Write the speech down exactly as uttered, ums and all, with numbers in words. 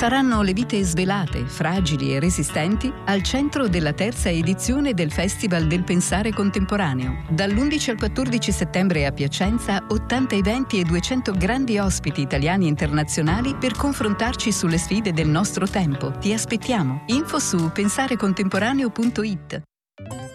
Saranno le vite svelate, fragili e resistenti al centro della terza edizione del Festival del Pensare Contemporaneo. Dall'undici al quattordici settembre a Piacenza, ottanta eventi e duecento grandi ospiti italiani e internazionali per confrontarci sulle sfide del nostro tempo. Ti aspettiamo. Info su pensare contemporaneo punto it.